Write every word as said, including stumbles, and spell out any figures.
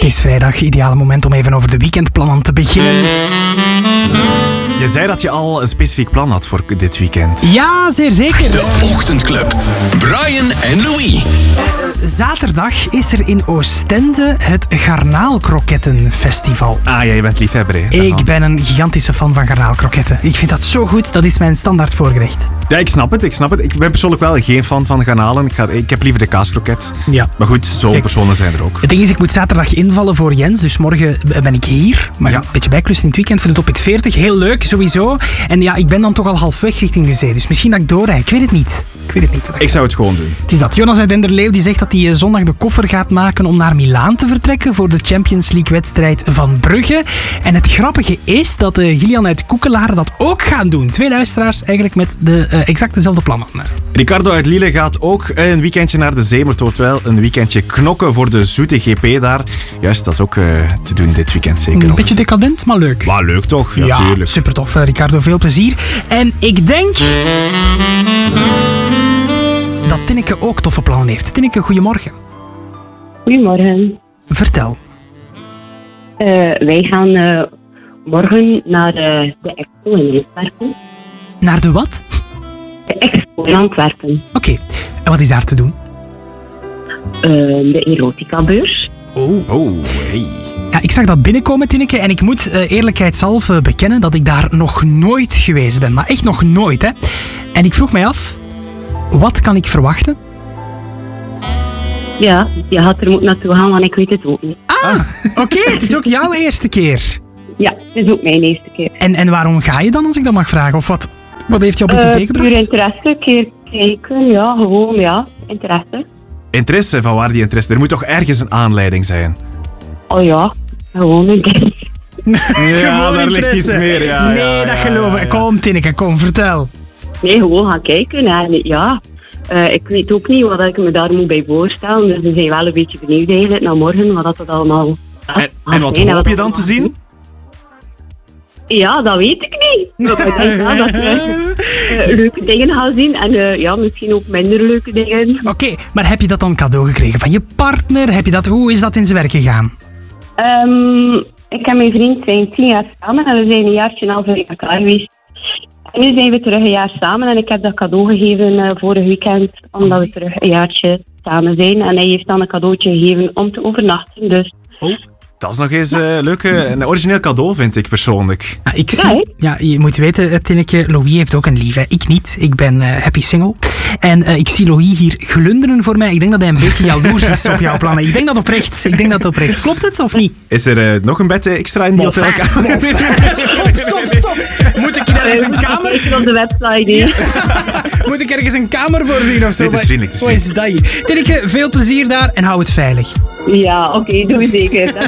is vrijdag, ideale moment om even over de weekendplannen te beginnen. Je zei dat je al een specifiek plan had voor dit weekend. Ja, zeer zeker. De Ochtendclub. Brian en Louis. Zaterdag is er in Oostende het Garnaalkrokettenfestival. Ah ja, je bent liefhebber, hè? Ik ben een gigantische fan van garnaalkroketten. Ik vind dat zo goed, dat is mijn standaard voorgerecht. Ja, ik snap het, ik snap het. Ik ben persoonlijk wel geen fan van garnalen. Ik, ga, ik heb liever de kaaskroket. Ja. Maar goed, zo'n Kijk, personen zijn er ook. Het ding is, ik moet zaterdag invallen voor Jens, dus morgen ben ik hier. Maar ja, een beetje bijklussen in het weekend voor de Top Hit veertig. Heel leuk, sowieso. En ja, ik ben dan toch al halfweg richting de zee, dus misschien dat ik doorrijd. Ik weet het niet. Ik weet het niet. Wat ik Ik zou het gewoon doen. Het is dat. Jonas uit Denderleeuw die zegt dat hij zondag de koffer gaat maken om naar Milaan te vertrekken voor de Champions League-wedstrijd van Brugge. En het grappige is dat uh, Gillian uit Koekelaar dat ook gaan doen. Twee luisteraars eigenlijk met de uh, exact dezelfde plannen. Ricardo uit Lille gaat ook een weekendje naar de zee, maar het wordt wel een weekendje knokken voor de zoete G P daar. Juist, dat is ook uh, te doen dit weekend zeker. Een beetje decadent, maar leuk. Maar leuk toch? Ja, Ja, tuurlijk. super tof. Uh, Ricardo, veel plezier. En ik denk dat Tinneke ook toffe plannen heeft. Tinneke, goedemorgen. Goedemorgen. Vertel. Uh, wij gaan uh, morgen naar uh, de Expo in Antwerpen. Naar de wat? De Expo in Antwerpen. Oké, en wat is daar te doen? Uh, de erotica-beurs. Oh. Oh, hey. Ja, ik zag dat binnenkomen, Tinneke, en ik moet uh, eerlijkheidshalve bekennen dat ik daar nog nooit geweest ben. Maar echt nog nooit, hè. En ik vroeg mij af, wat kan ik verwachten? Ja, je had er moeten naartoe gaan, want ik weet het ook niet. Ah, oké, okay, het is ook jouw eerste keer. Ja, het is ook mijn eerste keer. En, en waarom ga je dan, als ik dat mag vragen? Of wat, wat heeft jou op het idee Uh, gebracht? puur interesse, een keer kijken, ja, gewoon, ja, interesse. Interesse, van waar die interesse? Er moet toch ergens een aanleiding zijn? Oh ja, gewoon een keer. Ja, daar ligt interesse. iets meer. Ja, nee, ja, dat ja, geloof ik. ja. Kom, Tinneke, kom, vertel. Nee, gewoon gaan kijken. En ja, uh, ik weet ook niet wat ik me daar moet bij voorstellen. Dus we zijn wel een beetje benieuwd eigenlijk naar morgen, wat dat allemaal ja, En, gaat en wat zijn hoop je dat dan te zien? Ja, dat weet ik niet. Ik denk wel dat we uh, leuke dingen gaan zien. En uh, ja, misschien ook minder leuke dingen. Oké, okay, maar heb je dat dan cadeau gekregen van je partner? Heb je dat, hoe is dat in zijn werk gegaan? Um, ik en mijn vriend zijn tien jaar samen en we zijn een jaartje en een half uit elkaar geweest. En nu zijn we terug een jaar samen en ik heb dat cadeau gegeven uh, vorig weekend, omdat we terug een jaartje samen zijn. En hij heeft dan een cadeautje gegeven om te overnachten, dus... Oh, dat is nog eens uh, leuk, uh, een origineel cadeau, vind ik persoonlijk. Ja, ik Ja, zie, hè? ja, je moet weten, Tinneke, Louis heeft ook een lief. Hè. Ik niet, ik ben uh, happy single. En uh, ik zie Louis hier glunderen voor mij. Ik denk dat hij een beetje jaloers is op jouw plannen. Ik denk dat oprecht. Ik denk dat oprecht. Klopt het of niet? Is er uh, nog een bed extra in die hotelkamer? Stop, stop, stop. Moet ik hier ergens een kamer... Kijken op de website, hè. Moet ik ergens een kamer voorzien of zo? Nee, het is vriendelijk, het is Hoe is dat hier? Tinneke, veel plezier daar en hou het veilig. Ja, oké, okay, doe zeker.